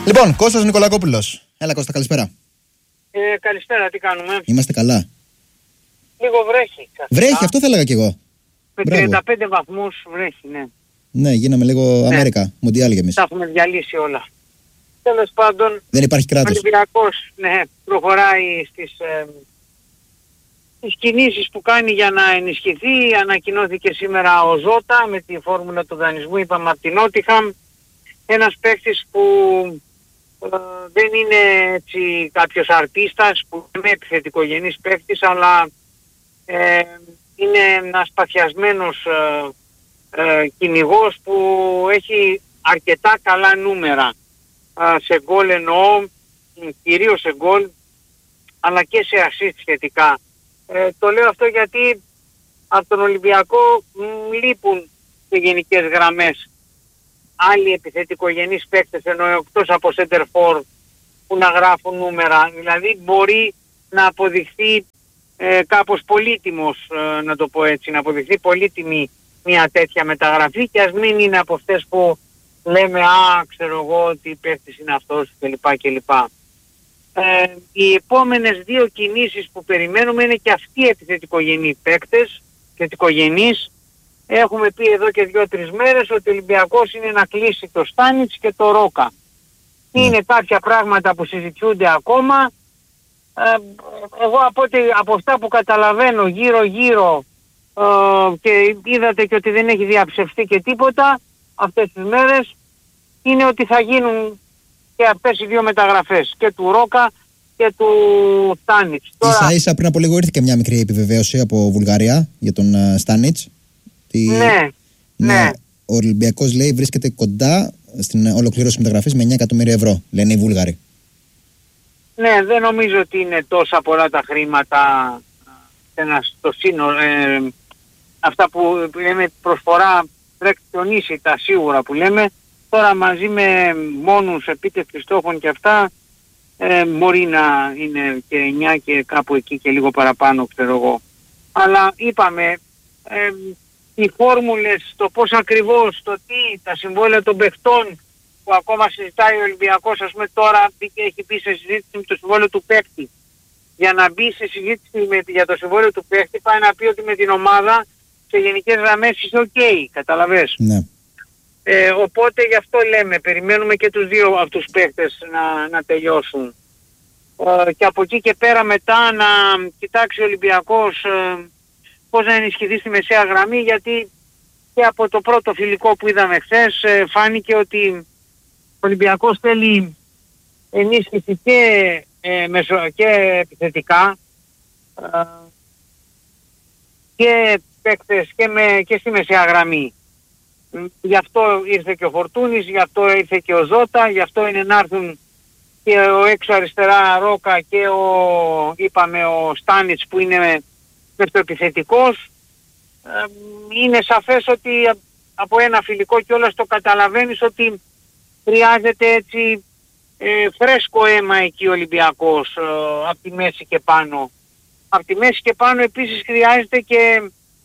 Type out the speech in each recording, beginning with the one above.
Λοιπόν, Κώστας Νικολακόπουλος. Έλα Κώστα, καλησπέρα. Καλησπέρα, τι κάνουμε? Είμαστε καλά. Λίγο βρέχει. Βρέχει, αυτό θα έλεγα κι εγώ. Με 35 βαθμούς βρέχει, ναι. Ναι, γίναμε λίγο Αμέρικα, Μοντιάλ για εμείς. Τα έχουμε διαλύσει όλα. Τέλος πάντων, δεν υπάρχει κράτος. Ο Ολυμπιακός προχωράει στις κινήσεις που κάνει για να ενισχυθεί. Ανακοινώθηκε σήμερα ο Ζώτα με τη φόρμουλα του δανεισμού, είπαμε από την Νότιχαμ. Ένας παίκτης που δεν είναι έτσι κάποιος αρτίστας, που είναι επιθετικογενής παίκτης, αλλά είναι ένας παθιασμένος κυνηγός που έχει αρκετά καλά νούμερα σε γκολ, εννοώ κυρίως σε γκολ, αλλά και σε ασίστ σχετικά. Το λέω αυτό γιατί από τον Ολυμπιακό λείπουν σε γενικές γραμμές άλλοι επιθετικογενείς παίκτες, ενώ εκτός από center for που να γράφουν νούμερα. Δηλαδή μπορεί να αποδειχθεί κάπως πολύτιμος, να το πω έτσι, να αποδειχθεί πολύτιμη μια τέτοια μεταγραφή, και ας μην είναι από αυτές που λέμε ξέρω εγώ ότι παίκτης είναι αυτός κλπ. Οι επόμενες δύο κινήσεις που περιμένουμε είναι και αυτοί επιθετικογενείς παίκτες, επιθετικογενείς. Έχουμε πει εδώ και 2-3 μέρες ότι ο Ολυμπιακός είναι να κλείσει το Στάνιτς και το Ρόκα. Είναι κάποια πράγματα που συζητιούνται ακόμα. Εγώ από αυτά που καταλαβαίνω γύρω-γύρω, και είδατε και ότι δεν έχει διαψευστεί και τίποτα αυτές τις μέρες, είναι ότι θα γίνουν και αυτές οι δύο μεταγραφές, και του Ρόκα και του Στάνιτς. Ίσα πριν από λίγο ήρθε και μια μικρή επιβεβαίωση από Βουλγαρία για τον Στάνιτς. Ναι. Ο Ολυμπιακός, λέει, βρίσκεται κοντά στην ολοκλήρωση μεταγραφής με 9 εκατομμύρια ευρώ, λένε οι Βούλγαροι. Ναι, δεν νομίζω ότι είναι τόσα πολλά τα χρήματα στο σύνολο. Αυτά που λέμε προσφορά τρέκτονίσει τα σίγουρα που λέμε. Τώρα μαζί με μόνους επίτευξης στόχων και αυτά μπορεί να είναι και 9 και κάπου εκεί και λίγο παραπάνω, ξέρω εγώ. Αλλά είπαμε, οι φόρμουλες, το πώς ακριβώς, το τι, τα συμβόλαια των παιχτών που ακόμα συζητάει ο Ολυμπιακός, ας πούμε τώρα έχει μπει σε συζήτηση με το συμβόλαιο του παίκτη. Για να μπει σε συζήτηση για το συμβόλαιο του παίκτη πάει να πει ότι με την ομάδα σε γενικές γραμμές είσαι ok, καταλαβες. Ναι. Οπότε γι' αυτό λέμε, περιμένουμε και τους δύο αυτούς παίκτες να τελειώσουν. Και από εκεί και πέρα μετά να κοιτάξει ο Ολυμπιακός πώς να ενισχυθεί στη μεσαία γραμμή, γιατί και από το πρώτο φιλικό που είδαμε χθες φάνηκε ότι ο Ολυμπιακός θέλει ενίσχυση και επιθετικά και παίκτες και στη μεσαία γραμμή. Γι' αυτό ήρθε και ο Φορτούνης, γι' αυτό ήρθε και ο Ζώτα, γι' αυτό είναι να έρθουν και ο έξω αριστερά Ρόκα και ο Στάνιτς που είναι μεσοεπιθετικός. Είναι σαφές ότι από ένα φιλικό κιόλας το καταλαβαίνεις ότι χρειάζεται έτσι φρέσκο αίμα εκεί ο Ολυμπιακός από τη μέση και πάνω. Από τη μέση και πάνω επίσης χρειάζεται και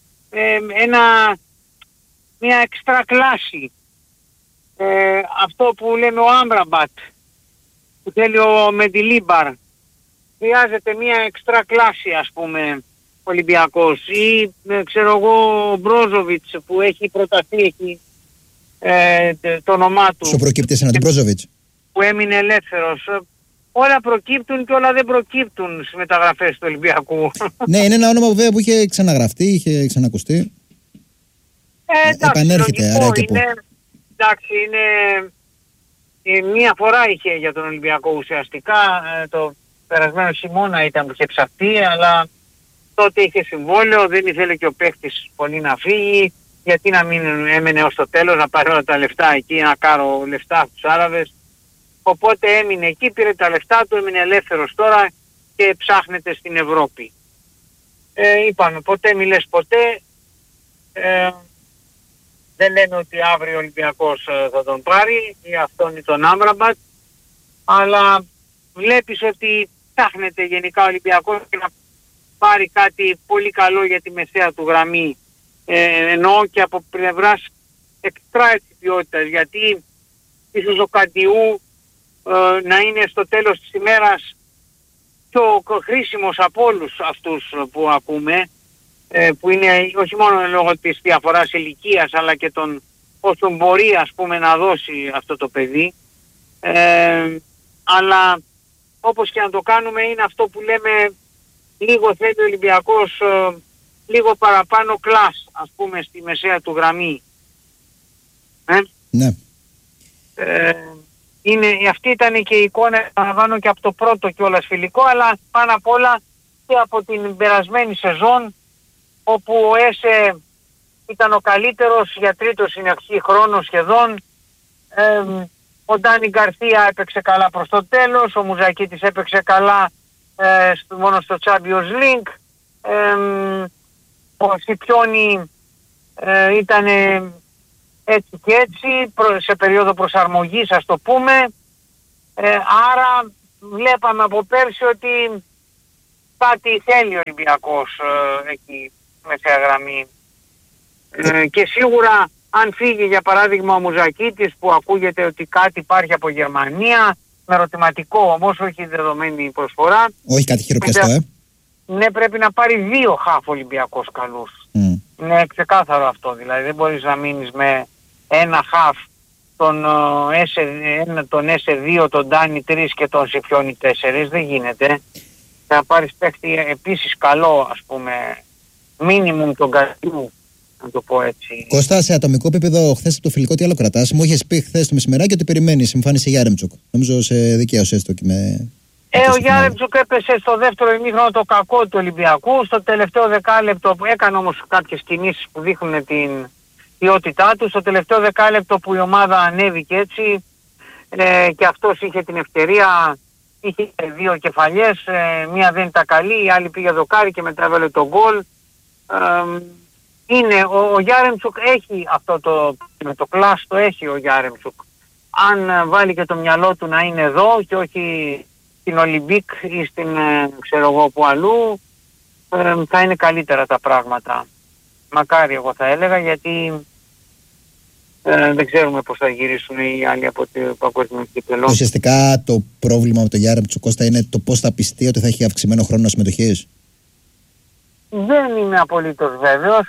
μια εξτρά κλάση. Αυτό που λέμε ο Άμραμπατ που θέλει ο Μεντιλίμπαρ. Χρειάζεται μια εξτρά κλάση, ας πούμε, Ολυμπιακός, ή ξέρω εγώ ο Μπρόζοβιτς που έχει προταθεί εκεί το όνομά του. Σου προκύπτει εσένα τον Μπρόζοβιτς? Που έμεινε ελεύθερος. Όλα προκύπτουν και όλα δεν προκύπτουν στις μεταγραφές του Ολυμπιακού. Ναι, είναι ένα όνομα βέβαια που είχε ξαναγραφτεί, είχε ξανακουστεί. Επανέρχεται, άρα και είναι, εντάξει, είναι μία φορά είχε για τον Ολυμπιακό ουσιαστικά, το περασμένο χειμώνα ήταν που είχε ψαχτεί, αλλά τότε είχε συμβόλαιο, δεν ήθελε και ο παίχτης πολύ να φύγει, γιατί να μην έμενε ως το τέλος, να πάρει όλα τα λεφτά εκεί, να κάνω λεφτά στους Άραβες. Οπότε έμεινε εκεί, πήρε τα λεφτά του, έμεινε ελεύθερος τώρα και ψάχνεται στην Ευρώπη. Είπαμε, ποτέ μη λες ποτέ. Δεν λένε ότι αύριο ο Ολυμπιακός θα τον πάρει ή αυτόν ή τον Άμραμπατ, αλλά βλέπεις ότι ψάχνεται γενικά ο Ολυμπιακός και να πάρει κάτι πολύ καλό για τη μεσαία του γραμμή, εννοώ και από πλευράς εξτρά ποιότητας, γιατί ίσως ο Καντιού να είναι στο τέλος της ημέρας πιο χρήσιμος από όλους αυτούς που ακούμε, που είναι όχι μόνο λόγω της διαφοράς ηλικίας αλλά και των όσων μπορεί ας πούμε να δώσει αυτό το παιδί, αλλά όπως και να το κάνουμε είναι αυτό που λέμε, λίγο θέλει ο Ολυμπιακός λίγο παραπάνω κλάς ας πούμε στη μεσαία του γραμμή. Ναι. Αυτή ήταν και η εικόνα, επαναλαμβάνω, και από το πρώτο κιόλας φιλικό, αλλά πάνω απ' όλα και από την περασμένη σεζόν, όπου ο Έσε ήταν ο καλύτερος για τρίτο συνεχή χρόνο σχεδόν. Ο Ντάνι Γκαρθία έπαιξε καλά προς το τέλος, ο Μουζακίτης έπαιξε καλά μόνο στο Champions League, ο Σιπιόνι ήταν έτσι και έτσι, σε περίοδο προσαρμογής ας το πούμε, άρα βλέπαμε από πέρσι ότι κάτι θέλει ο Ολυμπιακός εκεί μεσαία γραμμή. Και σίγουρα αν φύγει για παράδειγμα ο Μουζακίτης, που ακούγεται ότι κάτι υπάρχει από Γερμανία, με ερωτηματικό όμως, όχι δεδομένη προσφορά. Όχι κάτι χειροπιαστό, Ναι, πρέπει να πάρει 2 χαφ Ολυμπιακός καλούς. Είναι ξεκάθαρο αυτό, δηλαδή δεν μπορείς να μείνεις με ένα χαφ τον S2, τον Ντάνι 3 και τον Σιφιόνι 4, δεν γίνεται. Θα πάρεις παίχτη επίσης καλό, ας πούμε, μίνιμουμ τον Γκαρδιού, να το πω έτσι. Κώστα, σε ατομικό επίπεδο, χθες από το φιλικό τι άλλο κρατάς? Μου είχες πει χθες το μεσημεράκι ότι περιμένεις εμφάνιση Γιάρεμτσουκ. Νομίζω σε δικαίωσες το και με... Ο Γιάρεμτσουκ έπεσε στο δεύτερο ημίχρονο το κακό του Ολυμπιακού. Στο τελευταίο δεκάλεπτο που έκανε όμως κάποιες κινήσεις που δείχνουν την ποιότητά του. Στο τελευταίο δεκάλεπτο που η ομάδα ανέβηκε έτσι και αυτός είχε την ευκαιρία, είχε 2 κεφαλιές, μία δεν ήταν καλή, η άλλη πήγε δοκάρι και μετά έβαλε το γκολ. Ο Γιάρεμτσουκ έχει αυτό με το κλάσ, το έχει ο Γιάρεμτσουκ. Αν βάλει και το μυαλό του να είναι εδώ και όχι στην Ολυμπίκ ή στην ξέρω εγώ που αλλού, θα είναι καλύτερα τα πράγματα. Μακάρι εγώ θα έλεγα, γιατί δεν ξέρουμε πώς θα γυρίσουν οι άλλοι από το παγκόσμιο κύπελλο. Ουσιαστικά το πρόβλημα με τον Γιάρεμτσουκ, Κώστα, είναι το πώς θα πιστεί ότι θα έχει αυξημένο χρόνο συμμετοχής. Δεν είμαι απολύτως βέβαιος.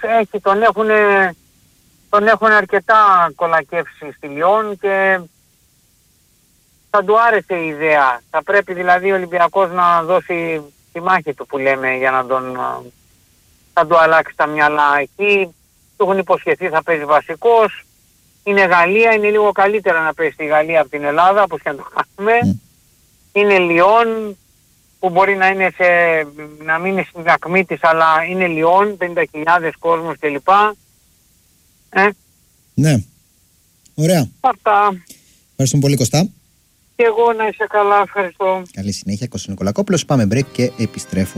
Τον έχουν αρκετά κολακεύσει στη Λιόν και θα του άρεσε η ιδέα. Θα πρέπει δηλαδή ο Ολυμπιακός να δώσει τη μάχη του που λέμε για να θα του αλλάξει τα μυαλά εκεί. Του έχουν υποσχεθεί θα παίζει βασικός. Είναι Γαλλία, είναι λίγο καλύτερα να παίζει στη Γαλλία από την Ελλάδα, όπως και να το κάνουμε. Είναι Λιόν, που μπορεί να μην είναι στην ακμή της, αλλά είναι Λιόν, 50.000 κόσμος κλπ. Ναι. Ωραία. Αυτά. Ευχαριστούμε πολύ, Κωστά. Και εγώ να είσαι καλά, ευχαριστώ. Καλή συνέχεια, Κώστας Νικολακόπουλος. Πάμε break και επιστρέφουμε.